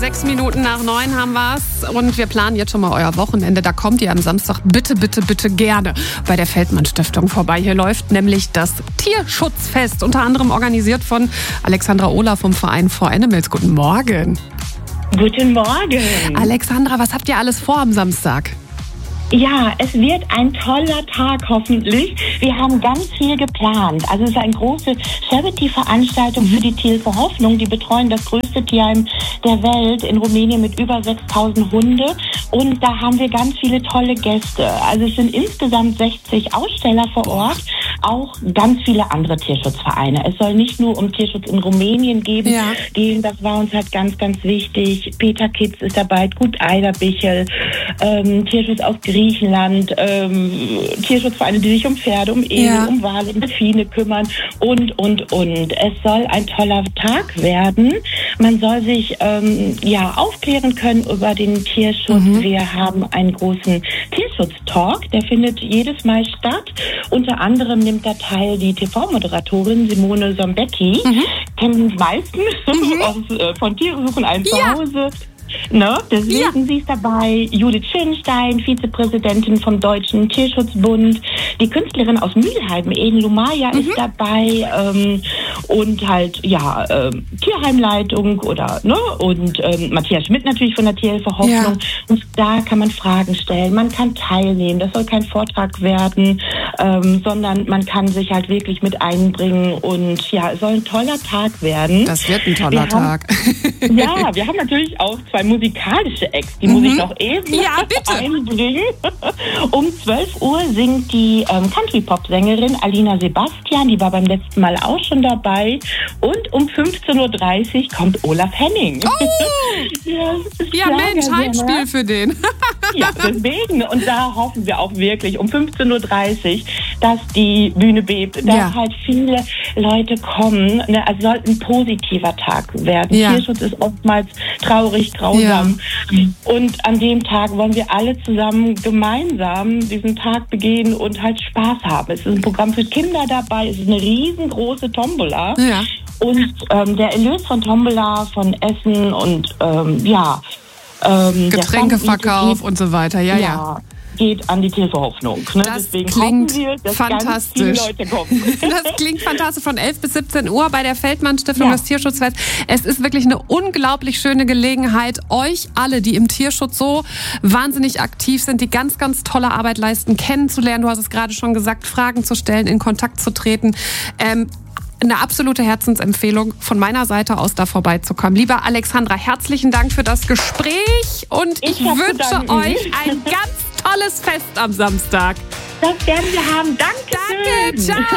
6 Minuten nach 9 haben wir's und wir planen jetzt schon mal euer Wochenende. Da kommt ihr am Samstag bitte gerne bei der Feldmann Stiftung vorbei. Hier läuft nämlich das Tierschutzfest, unter anderem organisiert von Alexandra Ohler vom Verein For Animals. Guten Morgen. Guten Morgen. Alexandra, was habt ihr alles vor am Samstag? Ja, es wird ein toller Tag hoffentlich. Wir haben ganz viel geplant. Also es ist eine große Charity-Veranstaltung für die Tierhilfe Hoffnung. Die betreuen das größte Tierheim der Welt in Rumänien mit über 6.000 Hunde. Und da haben wir ganz viele tolle Gäste. Also es sind insgesamt 60 Aussteller vor Ort, auch ganz viele andere Tierschutzvereine. Es soll nicht nur um Tierschutz in Rumänien gehen. Das war uns halt ganz wichtig. Peter Kitz ist dabei, Gut Eiderbichel, Tierschutz aus Griechenland, Tierschutzvereine, die sich um Pferde, um Esel, um Wale, um Delfine kümmern und. Es soll ein toller Tag werden. Man soll sich aufklären können über den Tierschutz. Wir haben einen großen Tierschutztalk, der findet jedes Mal statt. Unter anderem nimmt da teil die TV-Moderatorin Simone Sombecki. Kennen die meisten von Tiere suchen ein Zuhause. Deswegen sie ist dabei. Judith Schönstein, Vizepräsidentin vom Deutschen Tierschutzbund. Die Künstlerin aus Mülheim, Eden Lumaya, ist dabei. Und halt, Tierheimleitung und Matthias Schmidt natürlich von der Tierhilfe Hoffnung. Und da kann man Fragen stellen, man kann teilnehmen. Das soll kein Vortrag werden, sondern man kann sich halt wirklich mit einbringen. Und es soll ein toller Tag werden. Das wird ein toller Tag. Wir haben natürlich auch zwei musikalische Acts, die muss ich noch eben einbringen. Um 12 Uhr singt die Country-Pop-Sängerin Alina Sebastian, die war beim letzten Mal auch schon dabei. Und um 15.30 Uhr kommt Olaf Henning. Heimspiel für den. Deswegen. Und da hoffen wir auch wirklich um 15.30 Uhr, dass die Bühne bebt, dass halt viele Leute kommen. Es soll ein positiver Tag werden. Tierschutz ist oftmals traurig, grausam. Und an dem Tag wollen wir alle zusammen gemeinsam diesen Tag begehen und halt Spaß haben. Es ist ein Programm für Kinder dabei, es ist eine riesengroße Tombola. Und der Erlös von Tombola, von Essen und Getränkeverkauf und so weiter, geht an die Tierhilfe Hoffnung. Das Deswegen klingt hoffen wir, dass fantastisch. ganz viele Leute kommen. Das klingt fantastisch. Von 11 bis 17 Uhr bei der Feldmann Stiftung, das Tierschutzfest. Es ist wirklich eine unglaublich schöne Gelegenheit, euch alle, die im Tierschutz so wahnsinnig aktiv sind, die ganz tolle Arbeit leisten, kennenzulernen. Du hast es gerade schon gesagt, Fragen zu stellen, in Kontakt zu treten. Eine absolute Herzensempfehlung von meiner Seite aus, da vorbeizukommen. Lieber Alexandra, herzlichen Dank für das Gespräch und ich wünsche euch ein ganz tolles Fest am Samstag. Das werden wir haben. Danke. Ciao.